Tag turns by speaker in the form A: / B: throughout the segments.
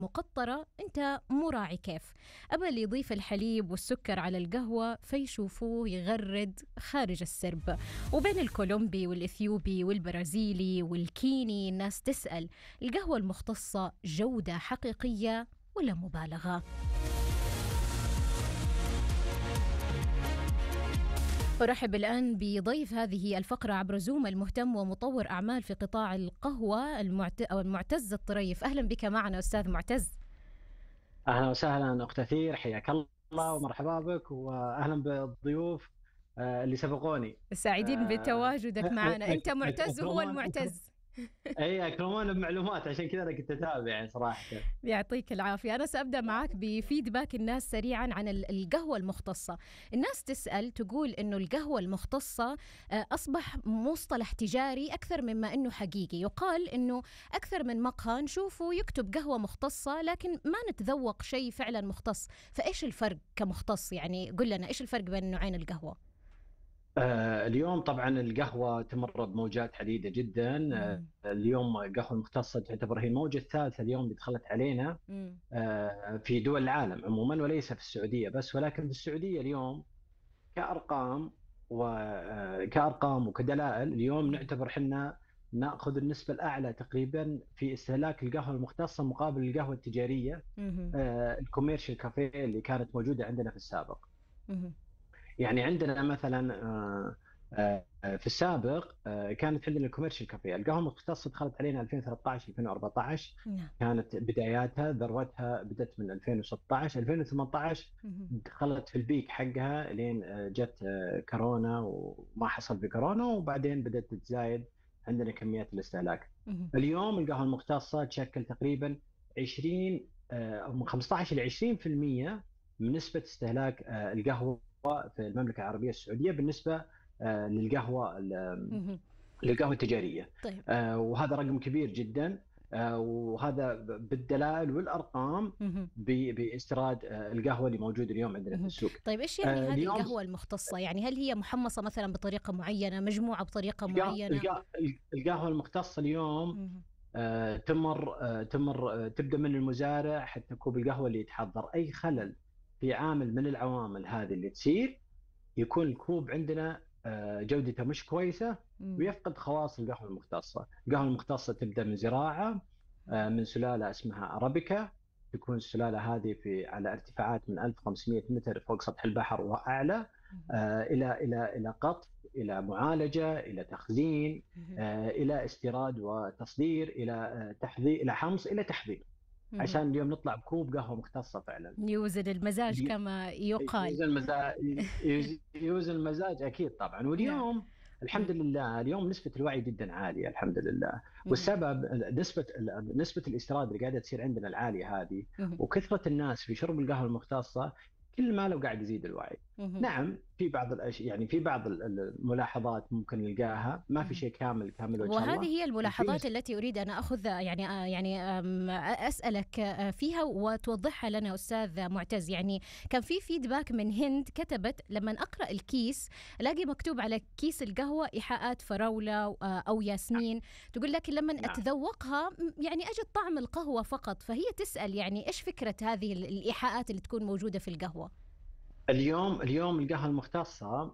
A: مقطرة أنت مو راعي كيف. أبا اللي يضيف الحليب والسكر على القهوة فيشوفوه يغرد خارج السرب. وبين الكولومبي والإثيوبي والبرازيلي والكيني الناس تسأل: القهوة المختصة جودة حقيقية ولا مبالغة؟ أرحب الآن بضيف هذه الفقرة عبر زوم المهتم ومطور أعمال في قطاع القهوة المعتز الطريف. أهلا بك معنا أستاذ معتز.
B: أهلا وسهلا أخت أثير، حياك الله ومرحبا بك وأهلا بالضيوف اللي سبقوني.
A: سعيدين بتواجدك معنا، أنت معتز وهو
B: أكرمون
A: المعتز.
B: أي أكرمون بمعلومات، عشان كذا أنا كنت أتابع يعني صراحة.
A: يعطيك العافية. أنا سأبدأ معك بفيدباك الناس سريعا عن القهوة المختصة. الناس تسأل تقول إنه القهوة المختصة أصبح مصطلح تجاري أكثر مما إنه حقيقي. يقال إنه أكثر من مقهى نشوفه يكتب قهوة مختصة لكن ما نتذوق شيء فعلا مختص. فإيش الفرق كمختص؟ يعني قل لنا إيش الفرق بين نوعين القهوة؟
B: اليوم طبعا القهوة تمر بموجات عديدة جدا.
A: مم.
B: اليوم القهوة المختصة تعتبر هي الموجة الثالثة اليوم اللي دخلت علينا
A: مم.
B: في دول العالم عموما، وليس في السعودية بس. ولكن في السعودية اليوم كأرقام وكأرقام وكدلائل، اليوم
A: مم.
B: نعتبر حنا ناخذ النسبة الأعلى تقريبا في استهلاك القهوة المختصة مقابل القهوة التجارية،
A: مم.
B: الكوميرشال كافيه اللي كانت موجودة عندنا في السابق.
A: مم.
B: يعني عندنا مثلا في السابق كانت عندنا الكوميرشال كافيه. القهوة المختصة دخلت علينا 2013 2014،
A: نعم.
B: كانت بداياتها ذروتها بدأت من 2016 2018،
A: مم.
B: دخلت في البيك حقها لين جت كورونا وما حصل في كورونا، وبعدين بدأت تتزايد عندنا كميات الاستهلاك.
A: مم.
B: اليوم القهوة المختصة تشكل تقريبا 20 أو من 15 ل 20% من نسبة استهلاك القهوة في المملكة العربية السعودية بالنسبة للقهوة
A: مم.
B: للقهوة التجارية.
A: طيب.
B: وهذا رقم كبير جدا، وهذا بالدلائل والأرقام
A: مم.
B: باستيراد القهوة اللي موجود اليوم عندنا في
A: مهم.
B: السوق.
A: طيب إيش يعني هذه
B: اليوم
A: القهوة المختصة؟ يعني هل هي محمصة مثلا بطريقة معينة، مجموعة بطريقة
B: القهوة
A: معينة؟
B: القهوة المختصة اليوم
A: مهم.
B: تمر تبدأ من المزارع حتى كوب القهوة اللي يتحضر. أي خلل في عامل من العوامل هذه اللي تصير، يكون الكوب عندنا جودته مش كويسة
A: مم.
B: ويفقد خواص القهوة المختصة. القهوة المختصة تبدأ من زراعة من سلالة اسمها أرابيكا. تكون السلالة هذه في على ارتفاعات من 1500 متر فوق سطح البحر وأعلى،
A: مهم.
B: إلى قطف، إلى معالجة، إلى تخزين،
A: مهم.
B: إلى استيراد وتصدير، إلى تحضير، إلى حمص، إلى تحضير،
A: مهم.
B: عشان اليوم نطلع بكوب قهوة مختصة فعلا.
A: يوزن المزاج كما يقال.
B: يوزن المزاج، يوزن المزاج اكيد طبعا.
A: نعم.
B: واليوم الحمد
A: مم.
B: لله اليوم نسبه الوعي جدا عاليه الحمد لله.
A: مهم.
B: والسبب نسبه الاستيراد اللي قاعده تصير عندنا العاليه هذه،
A: مهم.
B: وكثره الناس في شرب القهوه المختصه، كل ما لو قاعد يزيد الوعي.
A: مهم.
B: نعم في بعض الاشياء، يعني في بعض الملاحظات ممكن نلقاها، ما في
A: مهم.
B: شيء كامل وجه
A: وهذه
B: الله.
A: هي
B: وفي
A: الملاحظات التي أريد أن أخذ أسألك فيها وتوضحها لنا أستاذ معتز. يعني كان في فيدباك من هند كتبت: لما أقرأ الكيس ألاقي مكتوب على كيس القهوة إيحاءات فراولة أو ياسمين. تقول لكن لما
B: نعم.
A: أتذوقها يعني أجد طعم القهوة فقط. فهي تسأل يعني إيش فكرة هذه الإيحاءات اللي تكون موجودة في القهوة؟
B: اليوم القهوة المختصة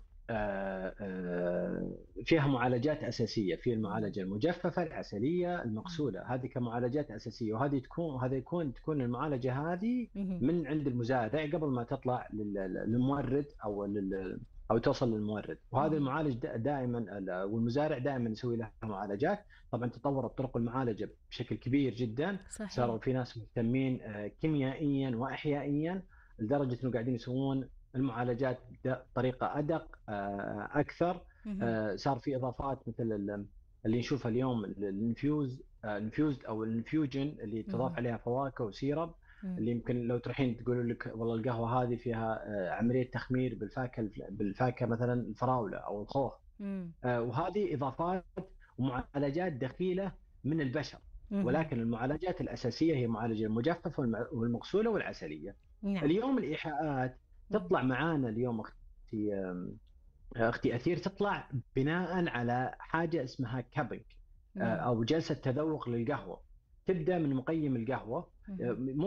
B: فيها معالجات أساسية، في
A: مم.
B: المعالجة المجففة، العسلية،
A: مم.
B: المغسولة، هذه كمعالجات أساسية. تكون المعالجة هذه
A: مم.
B: من عند المزارع قبل ما تطلع للمورد أو توصل للمورد. وهذا
A: مم.
B: المعالج دائما والمزارع دائما يسوي له معالجات. طبعا تطورت طرق المعالجة بشكل كبير جدا، صاروا
A: صحيح.
B: في ناس مهتمين كيميائيا وأحيائيا لدرجة أنه قاعدين يسوون المعالجات بطريقه ادق اكثر.
A: مم.
B: صار في اضافات مثل اللي نشوفها اليوم، الانفيوزد او الانفيوجن اللي تضاف
A: مم.
B: عليها فواكه وسيرب،
A: مم.
B: اللي يمكن لو تروحين تقولوا لك والله القهوه هذه فيها عمليه تخمير بالفاكهه مثلا الفراوله او الخوخ.
A: مم.
B: وهذه اضافات ومعالجات دخيله من البشر.
A: مم.
B: ولكن المعالجات الاساسيه هي المعالجه المجففه والمغسوله والعسليه.
A: نعم.
B: اليوم الايحاءات
A: مم.
B: تطلع معانا اليوم اختي اثير، تطلع بناء على حاجه اسمها كابينج
A: مم.
B: او جلسه تذوق للقهوه. تبدا من مقيم القهوه،
A: مهم.